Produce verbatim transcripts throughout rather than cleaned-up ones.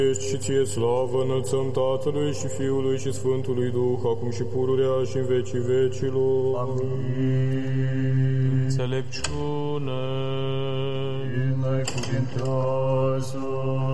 Și ție slavă înălțăm Tatălui și Fiului și Sfântului Duh, acum și pururea și în vecii vecilor. Amin. Înțelepciune. Binecuvintează.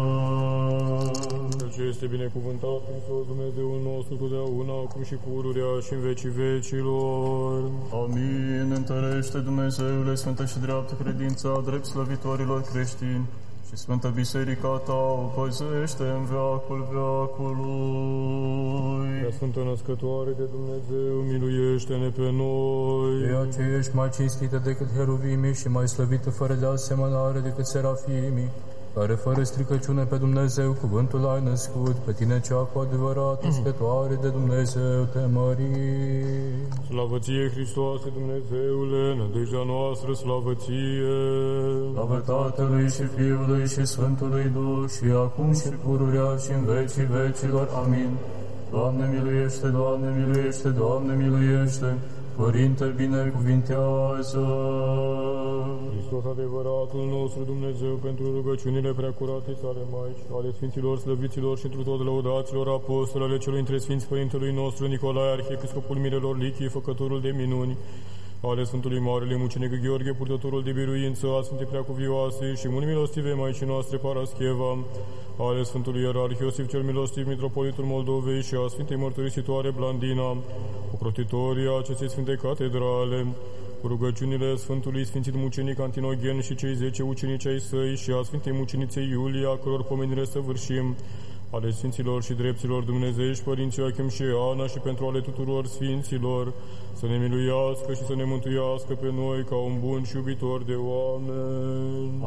Cel ce este binecuvântat Hristos Dumnezeul nostru totdeauna, acum și pururea și în vecii vecilor. Amin. Întărește Dumnezeule sfântă și dreaptă credința drept slăvitorilor creștini și Sfântă Biserica ta o păzește în veacul veacului. Prea Sfântă Născătoare de Dumnezeu, miluiește-ne pe noi. Ceea ce ești mai cinstită decât heruvimii și mai slăvită fără de asemănare decât serafimii, care fără stricăciune pe Dumnezeu cuvântul ai născut, pe tine cea cu adevărat născătoare de Dumnezeu te mărim. Slavă ție, Hristoase Dumnezeule, nădejdea noastră, slavă ție. Slavă Tatălui și Fiului și Sfântului Duh și acum și pururea și în vecii vecilor. Amin. Doamne miluiește, Doamne miluiește, Doamne miluiește, Părinte binecuvintează. Hristos adevăratul nostru Dumnezeu, pentru rugăciunile preacurate sale Maici, ale Sfinților, Slăviților și întru tot lăudaților apostoli, ale celor dintre Sfinți Părintelui nostru Nicolae, Arhiepiscopul Mirelor Lichii, făcătorul de minuni, ale Sfântului Marele Mucenic Gheorghe, purtătorul de biruință, a Sfintei Preacuvioase și mult milostive Maicii noastre Parascheva, ale Sfântului Ierarh Iosif cel Milostiv, Mitropolitul Moldovei și a Sfintei Mărturisitoare Blandina, ocrotitorii acestei Sfinte Catedrale, cu rugăciunile Sfântului Sfințit Mucenic Antinogen și cei zece ucenici ai săi și a Sfintei Muceniței Iulia, căror pomenire săvârșim, ale Sfinților și Drepților Dumnezeiești, Părinții Joachim și Ana, și pentru ale tuturor Sfinților, să ne miluiască și să ne mântuiască pe noi ca un bun și iubitor de oameni.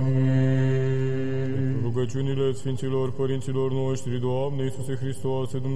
Amin. Rugăciunile Sfinților Părinților noștri, Doamne Iisuse Hristoase, Dumnezeu,